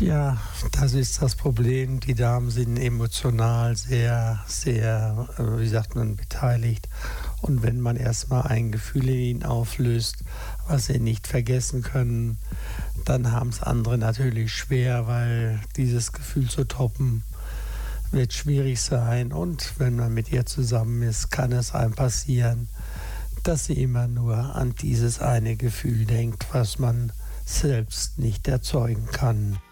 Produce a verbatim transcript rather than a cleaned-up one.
Tja, das ist das Problem. Die Damen sind emotional sehr, sehr, äh, wie sagt man, beteiligt. Und wenn man erstmal ein Gefühl in ihnen auflöst, was sie nicht vergessen können, dann haben es andere natürlich schwer, weil dieses Gefühl zu toppen wird schwierig sein. Und wenn man mit ihr zusammen ist, kann es einem passieren, dass sie immer nur an dieses eine Gefühl denkt, was man selbst nicht erzeugen kann.